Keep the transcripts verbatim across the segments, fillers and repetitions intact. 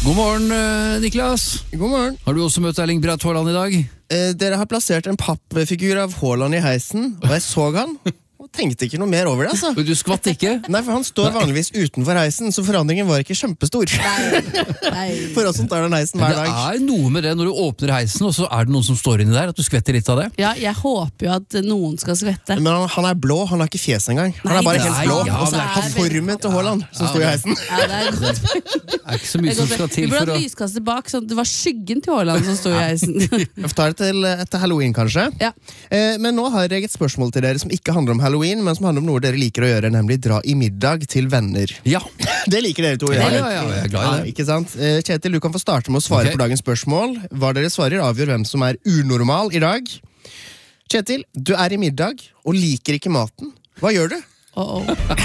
God morgen, Niklas. God morgen. Har du også møtt Erling Braut Haaland i dag? Eh, dere har plassert en pappfigur av Haaland i heisen, og jeg så han, og tenkte ikke noe mer over det, altså. Og du skvatt ikke? Nei, for han står vanligvis utenfor heisen, så forandringen var ikke kjempestor. Nei, nei. For oss som tar den heisen hver dag. Det er noe med det når du åpner heisen, og så er det noen som står inni der, at du skvetter litt av det. Ja, jeg håper jo at noen skal svette. Men han, han er blå, han har ikke fjes engang. Han er bare Nei, helt nei, blå, ja, og så det er er han formen til Haaland som Ja, står i det- heisen. Ja, det er godt. Det er ikke så mye Det er som godt. skal Vi til burde for ha å... lyskaster bak, sånn at det var skyggen til Haaland som stod i heisen. Jeg får ta det til, til Halloween, kanskje. Ja. Eh, men nå har jeg et spørsmål til dere som ikke handler om Halloween, men som handler om noe dere liker å gjøre, nemlig dra i middag til venner. Ja, Det liker dere to å ja, gjøre. ja, ja, jeg er glad i Ja, det. ikke sant? Eh, Kjetil, du kan få starte med å svare Ok. på dagens spørsmål. Hva dere svarer avgjør hvem som er unormal i dag. Kjetil, du er i middag og liker ikke maten. Hva gjør du? Oh,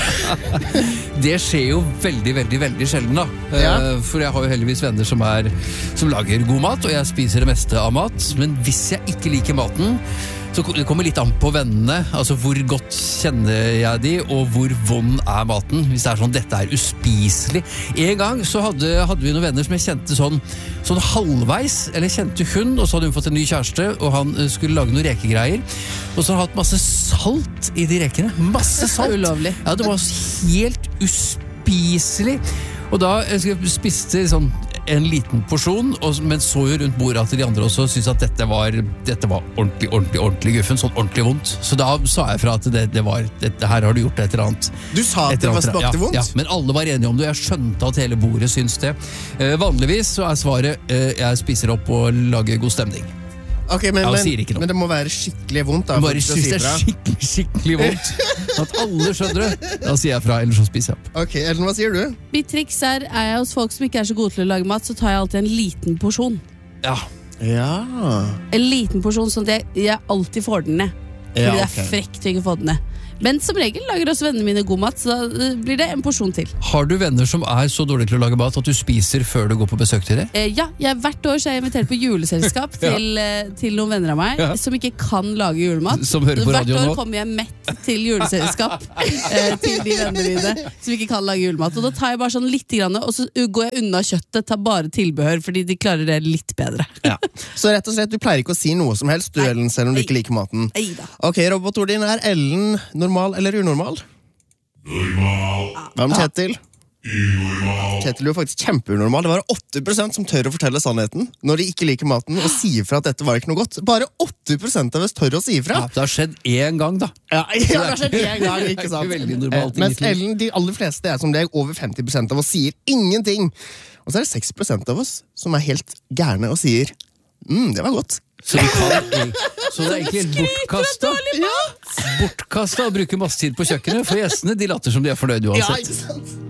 oh. Det skjer jo veldig, veldig, veldig sjelden da. Ja. Eh, For jeg har jo heldigvis venner som, er, som lager god mat, og jeg spiser det meste av mat. Men hvis jeg ikke liker maten, så det kommer litt an på vennene. Altså hvor godt kjenner jeg de, og hvor vond er maten. Hvis det er sånn, dette er uspiselig. En gang så hadde, hadde vi noen venner som jeg kjente sånn, sånn halvveis, eller kjente hun, og så hadde hun fått en ny kjæreste, og han eh, skulle lage noen rekegreier. Og så hadde han hatt masse salt i de rekene. Masse salt. Ulovlig. Ja, det var helt uspiselig. Og da jeg spiste sånn en liten porsjon, og, men så jo rundt bordet at de andre også syntes at dette var, dette var ordentlig, ordentlig, ordentlig guffen, sånn ordentlig vondt. Så da sa jeg fra at det, det var, dette her har du gjort et eller annet. Du sa at Et det eller var annet, smakte ja, vondt. ja, men alle var enige om det, og jeg skjønte at hele bordet syns det. Eh, vanligvis så er svaret eh, jeg spiser opp og lager god stemning. Ok, men, Ja, og men, sier ikke noe. men det må være skikkelig vondt. Da, for Bare at du skal synes si det er fra. skikkelig, skikkelig vondt. At alle skjønner det. Da sier jeg fra, ellers så spiser jeg opp. Ok, Ellen, hva sier du? Mitt triks er, er jeg hos folk som ikke er så gode til å lage mat, så tar jeg alltid en liten porsjon. Ja, Ja, En liten porsjon, sånn at jeg, jeg alltid får den ned. Fordi Ja, det ok. er frekt å ikke få den ned. Men som regel lager også vennene mine god mat, så da eh, blir det en porsjon til. har du venner som er så dårlige til å lage mat at du spiser før du går på besøk til dem? Eh, ja, jeg, hvert år så er jeg invitert på juleselskap Ja. til, eh, til noen venner av meg Ja. som ikke kan lage julemat. Som hører på Hvert radioen år nå? kommer jeg mett til juleselskap eh, til de vennene mine som ikke kan lage julemat. Og da tar jeg bare sånn litt, grann, og så går jeg unna kjøttet, tar bare tilbehør, fordi de klarer det litt bedre. Ja. Så rett og slett, du pleier ikke å si noe som helst, du, Nei. Ellen, selv om du Nei. ikke liker maten. Neida. Ok, robotord din, er Ellen normal eller unormal? Normal. Hva med Kjetil? Kjetil, du er faktisk kjempeunormal. Det var åtte prosent som tør å fortelle sannheten når de ikke liker maten og sier fra at dette var ikke noe godt. Bare åtte prosent av oss tør å si fra. Ja, det har skjedd én gang, da. Ja, ja, det har skjedd en gang, ikke Det er sant? ikke veldig normalt i Mens mitt liv. Ellen, de aller fleste er som deg, over femti prosent av oss sier ingenting. Og så er det seks prosent av oss som er helt gærne og sier mm, det var godt. Så, du kan, så det er egentlig helt bortkasta. Bortkasta å bruke masse tid på kjøkkenet, for gjestene de later som de er fornøyd Ja, uansett. ikke sant?